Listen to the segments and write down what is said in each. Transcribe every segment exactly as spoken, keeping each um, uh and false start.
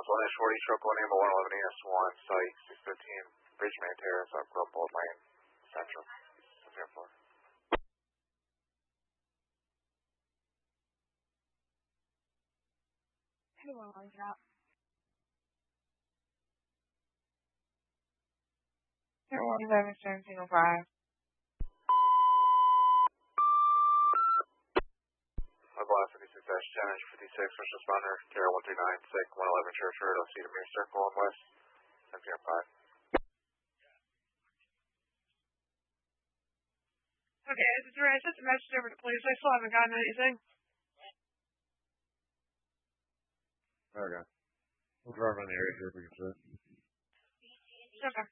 one dash forty, stroke one, Amber one eleven E S one, site six fifteen, Bridgeman Terrace, up Grumbold Lane, Central, zero four. Hello, I'm out. one eleven seventeen oh five. Mobile fifty-six dash ten, fifty-six, first responder, Carol one three nine, six, one eleven Church Road, I'll see the Mir Circle on West, seven oh five. Okay, I sent the message over to police. I still haven't gotten anything. Okay. We'll drive around the area here if we can see it. Okay.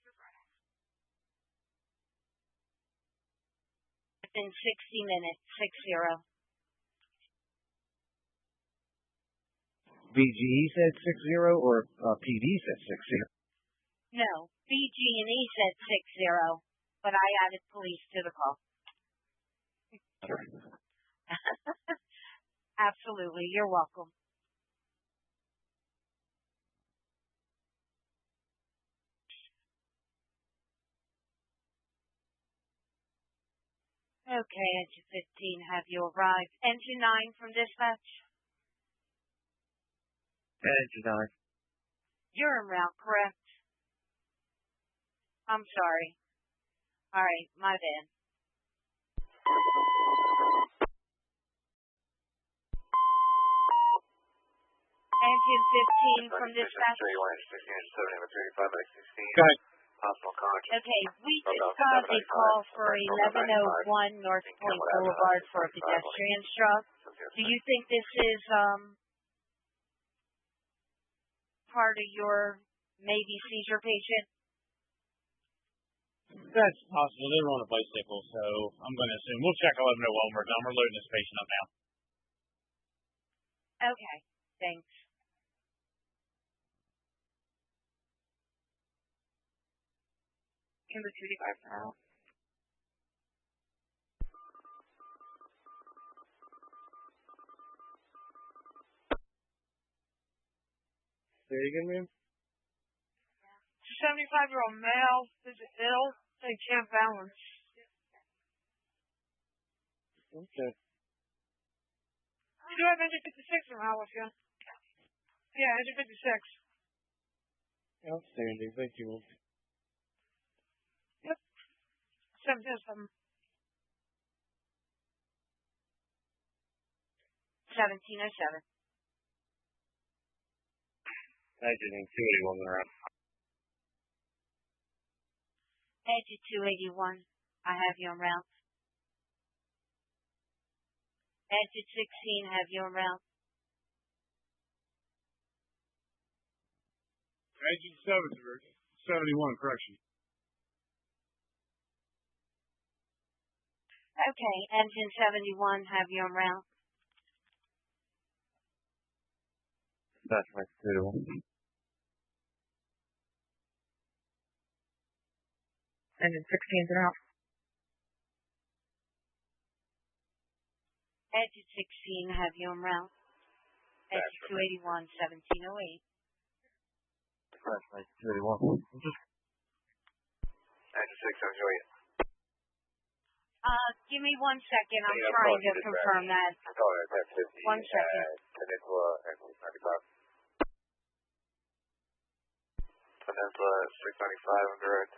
Within sixty minutes, six zero. B G E said six zero or uh, P D said six zero? No, B G and E said six zero, but I added police to the call. Absolutely, you're welcome. Okay, engine fifteen, have you arrived? Engine nine from dispatch? Engine nine. You're en route, correct? I'm sorry. All right, my bad. Engine fifteen from dispatch? Go ahead. Okay, we just got a call for eleven oh one North Point Boulevard for a pedestrian struck. Do you think this is um part of your maybe seizure patient? That's possible. They were on a bicycle, so I'm going to assume. We'll check eleven oh one. We're done. We're loading this patient up now. Okay, thanks. Can the two D five now? Say it again, ma'am? seventy-five-year-old male is ill. They can't balance. Okay. You do have engine fifty-six around with you. Yeah, engine fifty-six. Outstanding. Thank you, ma'am. Yep. seventeen oh seven. seventeen oh seven. Engine two eighty-one went around. Engine two eighty-one, I have you en route. Engine sixteen, have you en route. Engine seven, seventy-one, correction. Okay, engine seventy-one, have you en route. That's right, two. Engine sixteen's out. Engine sixteen, have you en route. Engine two eighty-one, seventeen oh eight. That's right, two eighty-one. Engine six, seven oh eight. Uh, give me one second. I'm trying to confirm that. One second. Peninsula, engine ninety-five. Peninsula, six ninety-five, I'm direct.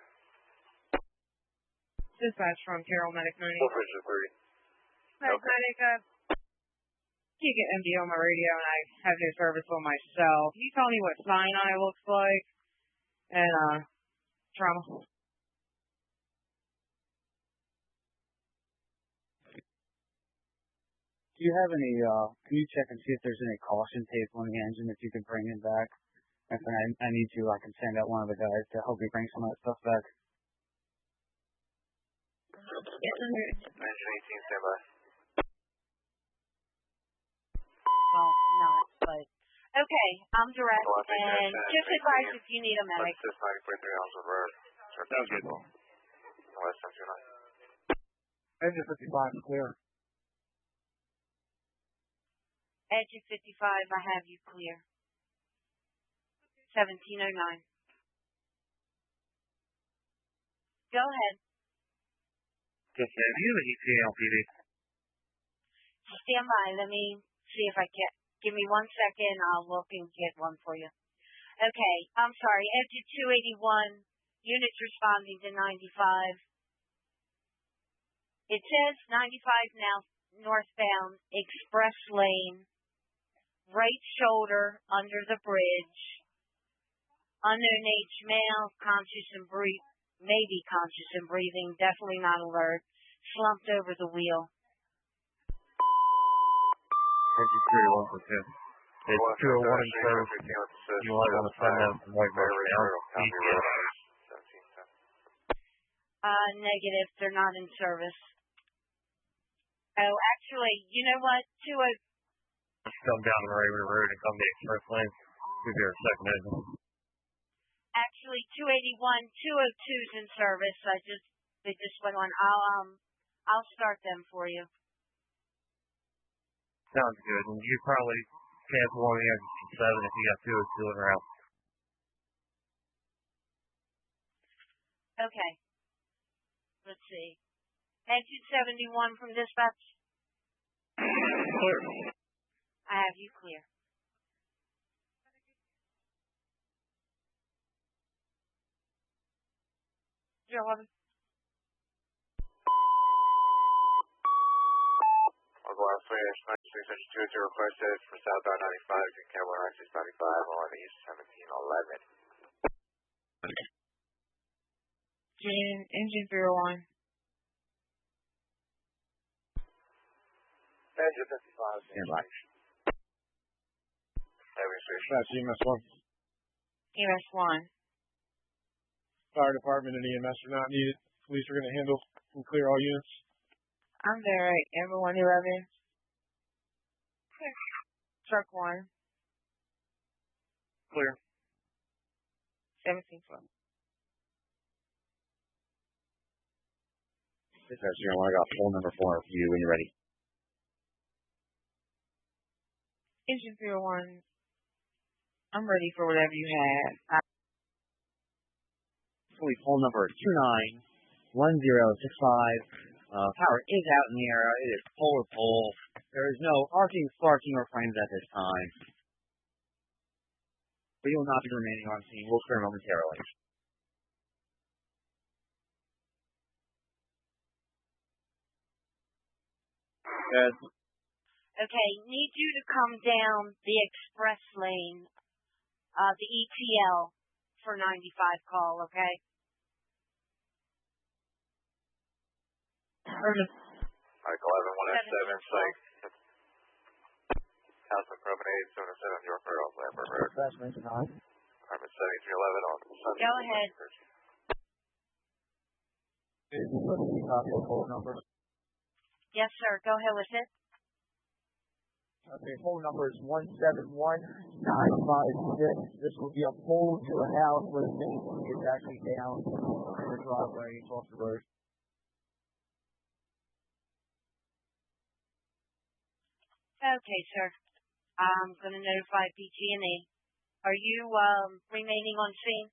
Dispatch from Carroll Medic ninety. Full bridge to three. Medic Medic, uh, you get M D on my radio and I have new service on my cell. Can you tell me what Sinai looks like? And, uh, trauma. Do you have any, uh, can you check and see if there's any caution tape on the engine that you can bring it back? If I, I need to, I can send out one of the guys to help me bring some of that stuff back. Engine eighteen, stand by. Well, not, but... Okay, I'm direct, and just advise if you need a medic. Six ninety point three ounces of road. Sounds good. West seven two nine. Engine fifty-five, clear. Engine fifty-five, I have you clear. seventeen oh nine. Go ahead. Yes, ma'am. Do you have an E T A on P D? Stand by. Let me see if I can. Give me one second. I'll look and get one for you. Okay. I'm sorry. Exit two eighty-one. Units responding to ninety-five. It says ninety-five now northbound, express lane, right shoulder under the bridge. Unknown age male, conscious and breathing, maybe conscious and breathing, definitely not alert, slumped over the wheel. Engine three oh one for ten. It's two oh one in service. You might want to send them from White Marsh down. E T A. Uh, negative. They're not in service. Oh, actually, you know what? Two oh. Come down the Raven Road and come to the express lane. We'll be our second engine. Actually, two eighty-one, two oh two's in service. I just, they just went on. I'll, um, I'll start them for you. Sounds good. And you probably cancel one of the exits from seven if you got two oh two in route. Okay. Let's see. Exit seventy-one from dispatch. Clear. I have you clear. zero eleven. On the last way, ninety-six two zero requested for southbound ninety-five, you can camel ninety-six ninety-five on East seventeen eleven. Engine, engine three oh one. Engine fifty-five. Stand by. Heavy station. That's E M S one. E M S one. Fire department and E M S are not needed. Police are going to handle and clear all units. I'm there at Amber one eleven. Clear. Truck one. Clear. seventeen twelve. This is zero one. I got full number four for you when you're ready. Engine three oh one. I'm ready for whatever you have. I Fully poll number two nine one zero six five. Uh, power is out in the area. It is polar pole. There is no arcing, sparking, or flames at this time. We will not be remaining on scene. We'll clear momentarily. Yes. Okay, need you to come down the express lane, uh, the E T L for ninety-five call, okay? Mike eleven one oh seven, site. Councilman Promenade, seven oh seven, York Road, Lambert Road. Express lane tonight. Department seventy-three eleven on Sunday. Go ahead. Poll number. Yes, sir. Go ahead with it. Okay, poll number is one seven one nine five six. This will be a poll to a house where the main is actually down in the driveway off the road. Okay, sir. I'm going to notify P G and E. Are you um, remaining on scene?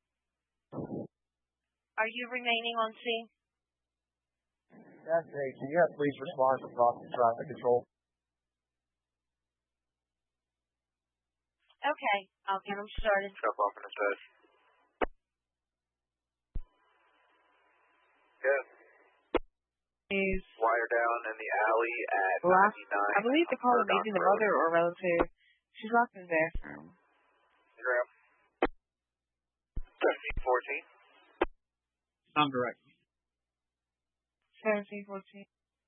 Are you remaining on scene? That's great. So you have police response across the traffic control. Okay, I'll get them started. Jump off in the bed. Good. is Wire down in the alley at last, ninety-nine. I believe the caller may be the mother or relative. She's locked in the bathroom. Graham. seventeen fourteen. I'm direct. seventeen fourteen.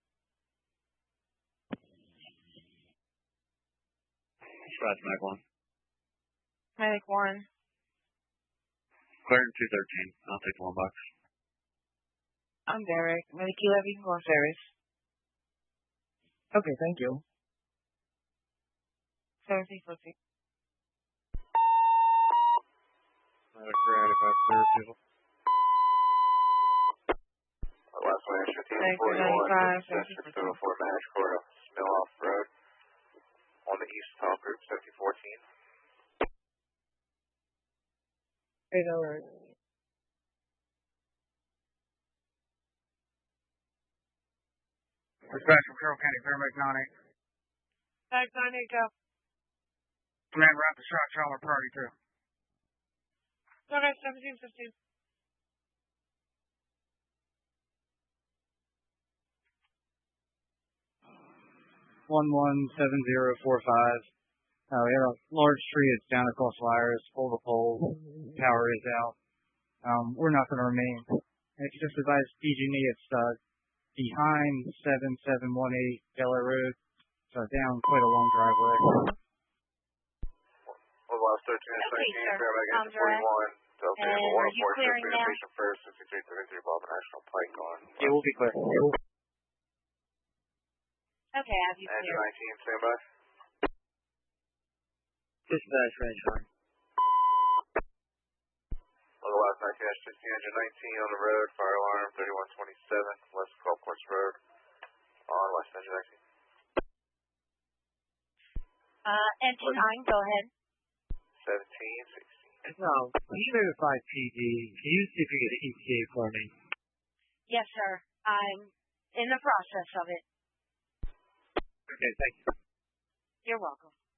Scratch Mac one. Medic one. Clearing two thirteen. I'll take one box. I'm Derek. Medic eleven, go on service. Okay, thank you. seventeen fourteen. Medic three ninety-five, clear people. Last one, fifteen Thank you, forty-one. ninety-five, Session two oh four, Mash Court, Smiloff Road. On the east top group, seventeen fourteen. Hey, all right. Dispatch from Carroll County, Fairbanks nine eight. Thanks, nine eight, go. Command route to shot Chalmer priority two. Okay, seventeen fifteen. one one seven zero four five. Uh, we had a large tree that's down across wires, pull the pole, power is out. Um, we're not going to remain. It's just advised P G and E, it's uh, behind seven seven one eight Delaware Road, so down quite a long driveway. Well, last thirteen is Okay, nineteen, sir. Fairbanks Um, engine forty-one, Delta And Amber are you one oh four, clearing now? station first, sixty-three thirty-three, Bob National Pike on. Yeah, we'll be clear. Okay, have you Engine cleared? nineteen, standby. Dispatch, range one. Well, last nineteen dash sixteen, engine nineteen on the road, fire alarm thirty-one twenty-seven, West Golf Course Road, on West engine nineteen. Uh, engine nine, go ahead. seventeen sixteen. No, can you notify P D? Can you see if you get an E T A for me? Yes, sir. I'm in the process of it. Okay, thank you. You're welcome.